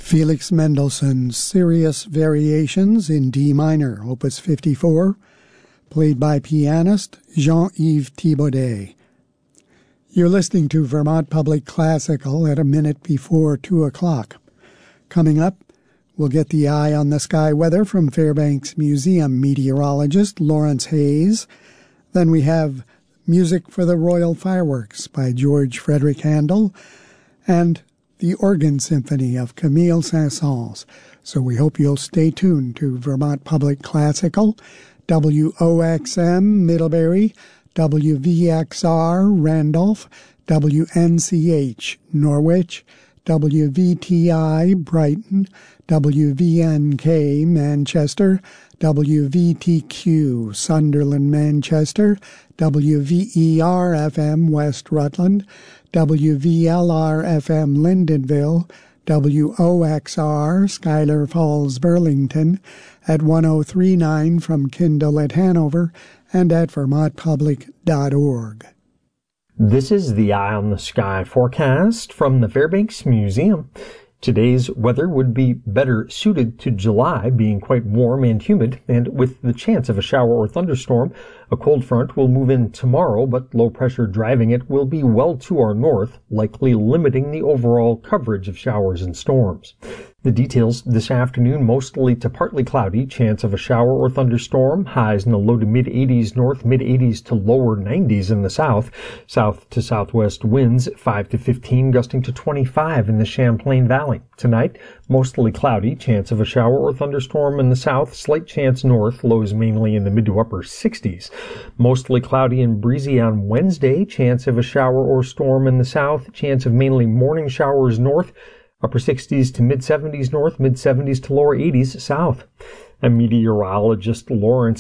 Felix Mendelssohn's Serious Variations in D minor, Opus 54, played by pianist Jean-Yves Thibaudet. You're listening to Vermont Public Classical at a minute before 2 o'clock. Coming up, we'll get the eye on the sky weather from Fairbanks Museum meteorologist Lawrence Hayes. Then we have Music for the Royal Fireworks by George Frederick Handel and the Organ Symphony of Camille Saint-Saëns. So we hope you'll stay tuned to Vermont Public Classical, WOXM Middlebury, WVXR Randolph, WNCH Norwich, WVTI Brighton, WVNK Manchester, WVTQ Sunderland Manchester, WVER-FM West Rutland, WVLR-FM Lyndonville, WOXR Schuyler Falls Burlington, at 1039 from Kindle at Hanover, and at vermontpublic.org. This is the Eye on the Sky forecast from the Fairbanks Museum. Today's weather would be better suited to July, being quite warm and humid, and with the chance of a shower or thunderstorm. A cold front will move in tomorrow, but low pressure driving it will be well to our north, likely limiting the overall coverage of showers and storms. The details this afternoon: mostly to partly cloudy, chance of a shower or thunderstorm, highs in the low to mid-80s north, mid-80s to lower 90s in the south, south to southwest winds 5 to 15, gusting to 25 in the Champlain Valley. Tonight, mostly cloudy, chance of a shower or thunderstorm in the south, slight chance north, lows mainly in the mid to upper 60s. Mostly cloudy and breezy on Wednesday, chance of a shower or storm in the south, chance of mainly morning showers north, upper 60s to mid-70s north, mid-70s to lower 80s south. And meteorologist Lawrence